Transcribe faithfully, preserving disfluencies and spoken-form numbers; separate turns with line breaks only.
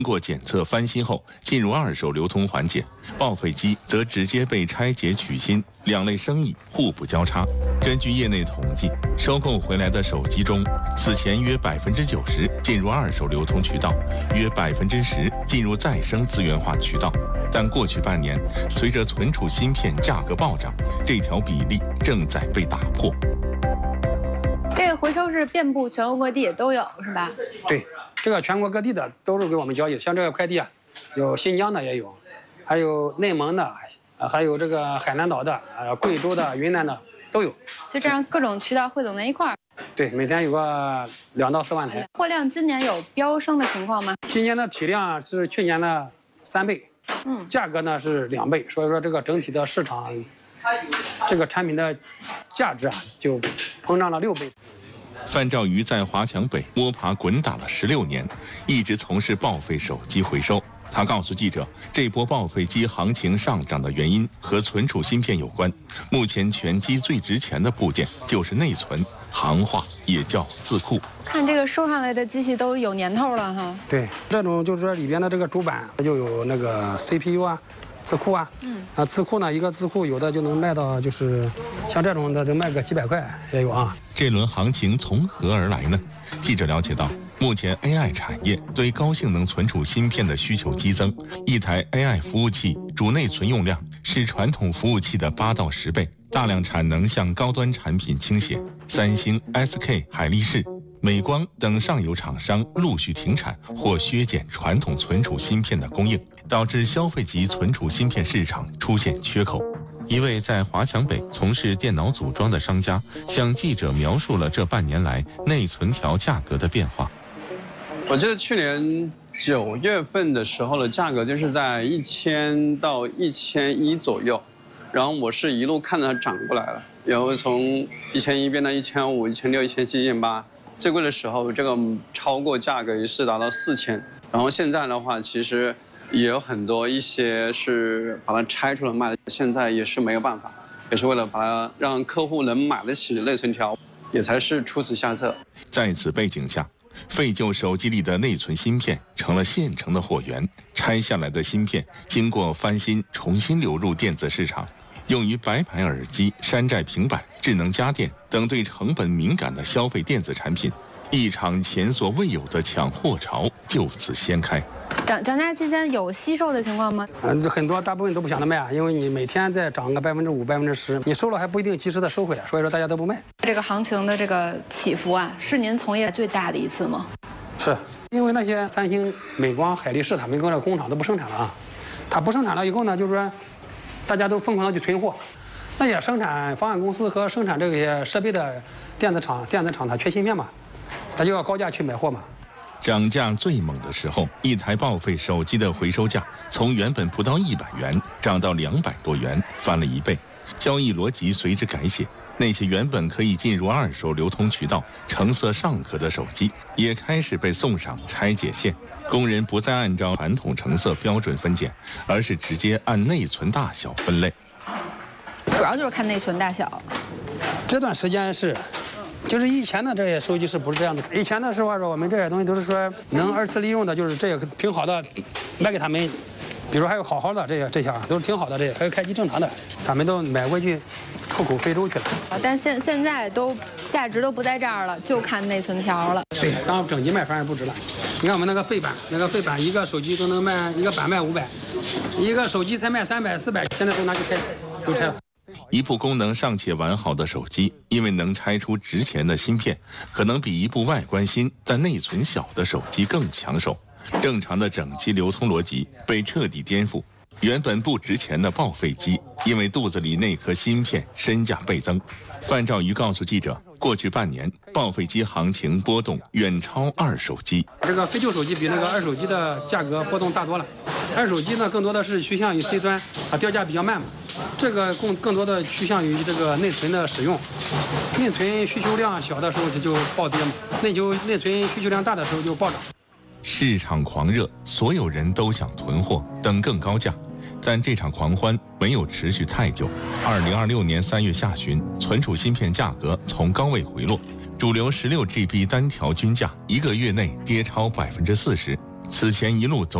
经过检测翻新后，进入二手流通环节，报废机则直接被拆解取新，两类生意互不交叉。根据业内统计，收购回来的手机中，此前约百分之九十进入二手流通渠道，约百分之十进入再生资源化渠道。但过去半年，随着存储芯片价格暴涨，这条比例正在被打破。
这个回收是遍布全国各地也都有，是吧？
对。这个全国各地的都是给我们交易，像这个快递啊，有新疆的也有，还有内蒙的，还有这个海南岛的，呃，贵州的、云南的都有。
就这样各种渠道汇总在一块儿。
对，每天有个两到四万台。
货量今年有飙升的情况吗？
今年的体量是去年的三倍，嗯，价格呢是两倍，所以说这个整体的市场，这个产品的价值啊就膨胀了六倍。
范兆瑜在华强北摸爬滚打了十六年，一直从事报废手机回收。他告诉记者，这波报废机行情上涨的原因和存储芯片有关。目前全机最值钱的部件就是内存，行话也叫字库。
看这个收上来的机器都有年头了哈。
对，这种就是说里边的这个主板就有那个 C P U 啊。字库啊，嗯，啊，字库呢，一个字库有的就能卖到，就是像这种的，能卖个几百块也有啊。
这轮行情从何而来呢？记者了解到，目前 A I 产业对高性能存储芯片的需求激增，一台 A I 服务器主内存用量是传统服务器的八到十倍，大量产能向高端产品倾斜。三星、S K、海力士、美光等上游厂商陆续停产或削减传统存储芯片的供应，导致消费级存储芯片市场出现缺口。一位在华强北从事电脑组装的商家向记者描述了这半年来内存条价格的变化。
我记得去年九月份的时候的价格就是在一千到一千一左右，然后我是一路看着它涨过来了，然后从一千一变到一千五、一千六、一千七、一千八，最贵的时候这个超过价格也是达到四千。然后现在的话，其实也有很多一些是把它拆出来卖的，现在也是没有办法，也是为了把它让客户能买得起内存条，也才是出此下策。
在此背景下，废旧手机里的内存芯片成了现成的货源，拆下来的芯片经过翻新重新流入电子市场，用于白牌耳机、山寨平板、智能家电等对成本敏感的消费电子产品，一场前所未有的抢货潮就此掀开。
涨涨价期间有惜售的情况吗？
嗯，很多大部分都不想着卖啊，因为你每天再涨个百分之五、百分之十，你收了还不一定及时的收回来，所以说大家都不卖。
这个行情的这个起伏啊，是您从业最大的一次吗？
是，因为那些三星、美光、海力士，他们跟这工厂都不生产了啊，它不生产了以后呢，就是说大家都疯狂的去囤货，那些生产方案公司和生产这些设备的电子厂、电子厂它缺芯片嘛，它就要高价去买货嘛。
涨价最猛的时候，一台报废手机的回收价从原本不到一百元涨到两百多元，翻了一倍。交易逻辑随之改写，那些原本可以进入二手流通渠道、成色尚可的手机，也开始被送上拆解线。工人不再按照传统成色标准分拣，而是直接按内存大小分类。
主要就是看内存大小。
这段时间是。就是以前的这些手机是不是这样的？以前的时候说我们这些东西都是说能二次利用的，就是这个挺好的，卖给他们。比如还有好好的这些这些啊，都是挺好的这些，还有开机正常的，他们都买回去出口非洲去了。
但现现在都价值都不在这儿了，就看内存条了。
对，当整机卖反而不值了。你看我们那个废板，那个废板一个手机都能卖一个板卖五百，一个手机才卖三百四百，现在都拿去拆，都拆了。
一部功能尚且完好的手机，因为能拆出值钱的芯片，可能比一部外观新但内存小的手机更抢手。正常的整机流通逻辑被彻底颠覆。原本不值钱的报废机，因为肚子里那颗芯片身价倍增。范兆瑜告诉记者，过去半年报废机行情波动远超二手机。
这个废旧手机比那个二手机的价格波动大多了。二手机呢，更多的是趋向于 C 端，啊，掉价比较慢嘛。这个更更多的趋向于这个内存的使用，内存需求量小的时候就就暴跌嘛，内求内存需求量大的时候就暴涨。
市场狂热，所有人都想囤货，等更高价。但这场狂欢没有持续太久。二零二六年三月下旬，存储芯片价格从高位回落，主流十六 G B 单条均价一个月内跌超百分之四十。 此前一路走